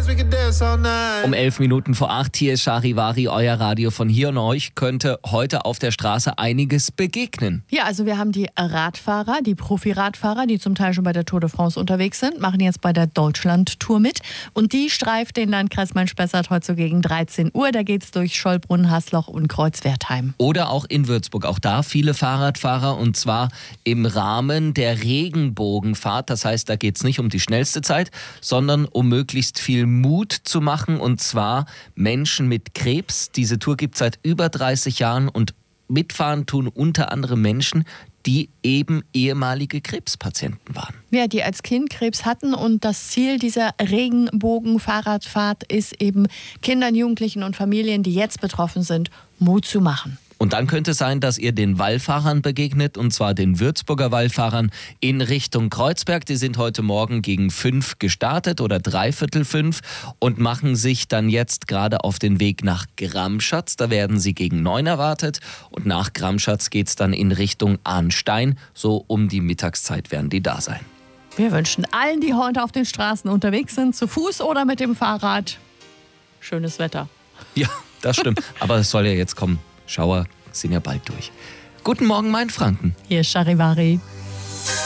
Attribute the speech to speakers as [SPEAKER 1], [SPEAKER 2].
[SPEAKER 1] Um 11 Minuten vor 8, hier ist Charivari, euer Radio von hier, und euch könnte heute auf der Straße einiges begegnen.
[SPEAKER 2] Ja, also wir haben die Radfahrer, die Profi-Radfahrer, die zum Teil schon bei der Tour de France unterwegs sind, machen jetzt bei der Deutschland-Tour mit. Und die streift den Landkreis Main-Spessart heute so gegen 13 Uhr. Da geht's durch Schollbrunn, Hasloch und Kreuzwertheim.
[SPEAKER 1] Oder auch in Würzburg, auch da viele Fahrradfahrer, und zwar im Rahmen der Regenbogenfahrt. Das heißt, da geht's nicht um die schnellste Zeit, sondern um möglichst viel Mut zu machen, und zwar Menschen mit Krebs. Diese Tour gibt es seit über 30 Jahren und mitfahren tun unter anderem Menschen, die eben ehemalige Krebspatienten waren.
[SPEAKER 2] Ja, die als Kind Krebs hatten, und das Ziel dieser Regenbogen-Fahrradfahrt ist eben, Kindern, Jugendlichen und Familien, die jetzt betroffen sind, Mut zu machen.
[SPEAKER 1] Und dann könnte es sein, dass ihr den Wallfahrern begegnet, und zwar den Würzburger Wallfahrern in Richtung Kreuzberg. Die sind heute Morgen gegen 5 gestartet oder 3:45 und machen sich dann jetzt gerade auf den Weg nach Gramschatz. Da werden sie gegen 9 erwartet, und nach Gramschatz geht es dann in Richtung Arnstein. So um die Mittagszeit werden die da sein.
[SPEAKER 2] Wir wünschen allen, die heute auf den Straßen unterwegs sind, zu Fuß oder mit dem Fahrrad, schönes Wetter.
[SPEAKER 1] Ja, das stimmt. Aber es soll ja jetzt kommen. Schauer sind ja bald durch. Guten Morgen, Mainfranken.
[SPEAKER 2] Hier ist Charivari.